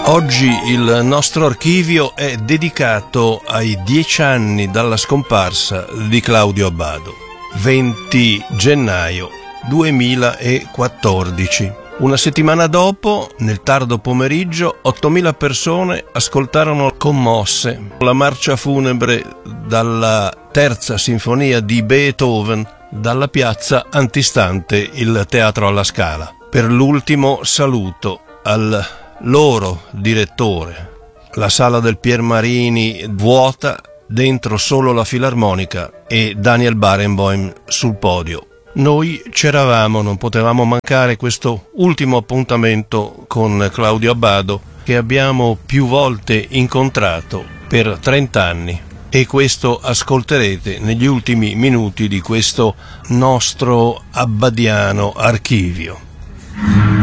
Oggi il nostro archivio è dedicato ai 10 anni dalla scomparsa di Claudio Abbado, 20 gennaio 2014. Una settimana dopo, nel tardo pomeriggio, 8.000 persone ascoltarono commosse la marcia funebre dalla terza sinfonia di Beethoven dalla piazza antistante il Teatro alla Scala. Per l'ultimo saluto al loro direttore, la sala del Piermarini vuota, dentro solo la filarmonica e Daniel Barenboim sul podio. Noi c'eravamo, non potevamo mancare questo ultimo appuntamento con Claudio Abbado, che abbiamo più volte incontrato per 30 anni. E questo ascolterete negli ultimi minuti di questo nostro abbadiano archivio.